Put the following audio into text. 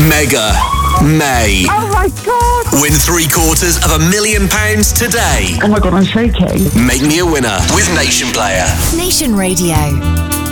Mega May. Oh my God! Win £750,000 today. Oh my God, I'm shaking. Make me a winner with Nation Player. Nation Radio.